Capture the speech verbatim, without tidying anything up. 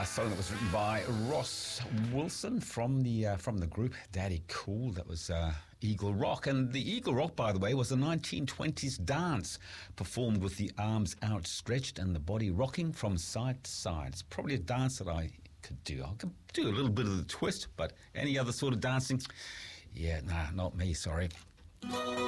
A song that was written by Ross Wilson from the uh, from the group Daddy Cool. That was uh, Eagle Rock. And the Eagle Rock, by the way, was a nineteen twenties dance performed with the arms outstretched and the body rocking from side to side. It's probably a dance that I could do. I could do a little bit of the twist, but any other sort of dancing, yeah, nah, not me, sorry.